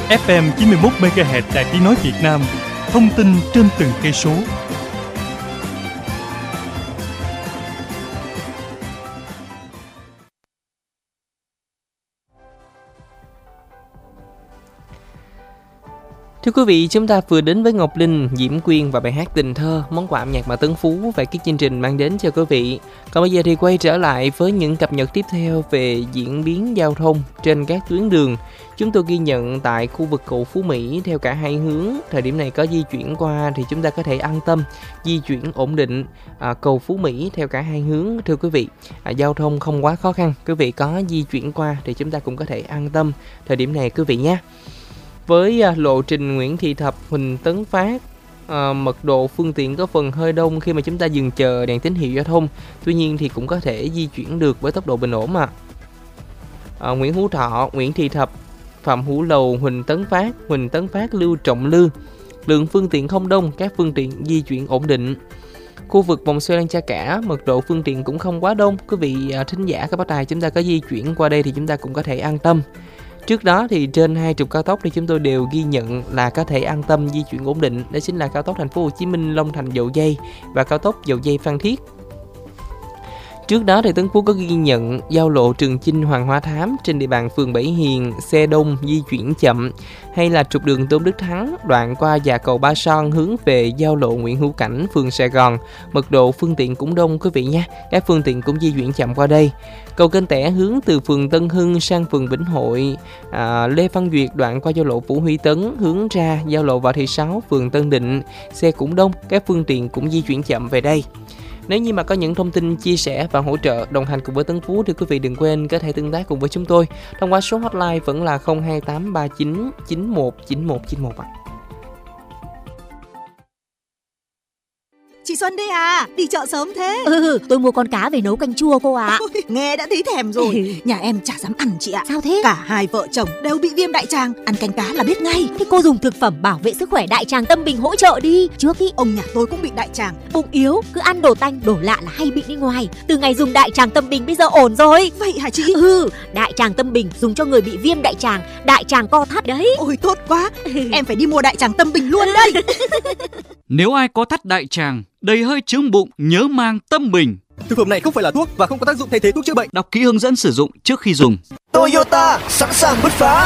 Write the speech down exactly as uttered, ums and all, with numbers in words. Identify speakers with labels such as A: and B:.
A: ép em chín mươi mốt mê ga héc Đài Tiếng nói Việt Nam. Thông tin trên từng cây số.
B: Thưa quý vị, chúng ta vừa đến với Ngọc Linh, Diễm Quyên và bài hát Tình Thơ, món quà âm nhạc mà Tấn Phú và cái chương trình mang đến cho quý vị. Còn bây giờ thì quay trở lại với những cập nhật tiếp theo về diễn biến giao thông trên các tuyến đường. Chúng tôi ghi nhận tại khu vực cầu Phú Mỹ theo cả hai hướng. Thời điểm này có di chuyển qua thì chúng ta có thể an tâm, di chuyển ổn định à, cầu Phú Mỹ theo cả hai hướng. Thưa quý vị, à, giao thông không quá khó khăn. Quý vị có di chuyển qua thì chúng ta cũng có thể an tâm thời điểm này quý vị nhé. Với à, lộ trình Nguyễn Thị Thập, Huỳnh Tấn Phát, à, mật độ phương tiện có phần hơi đông khi mà chúng ta dừng chờ đèn tín hiệu giao thông. Tuy nhiên thì cũng có thể di chuyển được với tốc độ bình ổn mà. À, Nguyễn Hữu Thọ, Nguyễn Thị Thập, Phạm Hữu Lầu, Huỳnh Tấn Phát, Huỳnh Tấn Phát, Lưu Trọng Lư. Lượng phương tiện không đông, các phương tiện di chuyển ổn định. Khu vực vòng xoay Lăng Cha Cả, mật độ phương tiện cũng không quá đông. Quý vị à, thính giả các bác tài chúng ta có di chuyển qua đây thì chúng ta cũng có thể an tâm. Trước đó thì trên hai trục cao tốc thì chúng tôi đều ghi nhận là có thể an tâm di chuyển ổn định. Đó chính là cao tốc Thành phố Hồ Chí Minh Long Thành Dầu Giây và cao tốc Dầu Giây Phan Thiết. Trước đó thì Tấn Phú có ghi nhận giao lộ Trường Chinh Hoàng Hoa Thám trên địa bàn phường Bảy Hiền xe đông di chuyển chậm, hay là trục đường Tôn Đức Thắng đoạn qua Dạ Cầu Ba Son hướng về giao lộ Nguyễn Hữu Cảnh phường Sài Gòn, mật độ phương tiện cũng đông quý vị nha, các phương tiện cũng di chuyển chậm qua đây. Cầu Kênh Tẻ hướng từ phường Tân Hưng sang phường Vĩnh Hội, à, Lê Văn Duyệt đoạn qua giao lộ Vũ Huy Tấn hướng ra giao lộ Võ Thị Sáu phường Tân Định, xe cũng đông, các phương tiện cũng di chuyển chậm về đây. Nếu như mà có những thông tin chia sẻ và hỗ trợ đồng hành cùng với Tấn Phú thì quý vị đừng quên có thể tương tác cùng với chúng tôi thông qua số hotline vẫn là không hai tám ba chín chín một chín một chín một ạ.
C: Chị Xuân đây à, đi chợ sớm thế?
D: Ừ, tôi mua con cá về nấu canh chua cô ạ.
C: Ôi, nghe đã thấy thèm rồi. Nhà em chả dám ăn chị ạ.
D: Sao thế?
C: Cả hai vợ chồng đều bị viêm đại tràng, ăn canh cá là biết ngay.
D: Thế cô dùng thực phẩm bảo vệ sức khỏe Đại Tràng Tâm Bình hỗ trợ đi. Trước ý
C: ông nhà tôi cũng bị đại tràng.
D: Bụng yếu, cứ ăn đồ tanh, đồ lạ là hay bị đi ngoài. Từ ngày dùng Đại Tràng Tâm Bình bây giờ ổn rồi.
C: Vậy hả chị?
D: Ừ, Đại Tràng Tâm Bình dùng cho người bị viêm đại tràng, đại tràng co thắt đấy.
C: Ôi tốt quá, em phải đi mua Đại Tràng Tâm Bình luôn đây.
E: Nếu ai có thắt đại tràng, đầy hơi chướng bụng, nhớ mang Tâm Bình.
F: Thực phẩm này không phải là thuốc và không có tác dụng thay thế thuốc chữa bệnh.
E: Đọc kỹ hướng dẫn sử dụng trước khi dùng.
G: Toyota sẵn sàng bứt phá.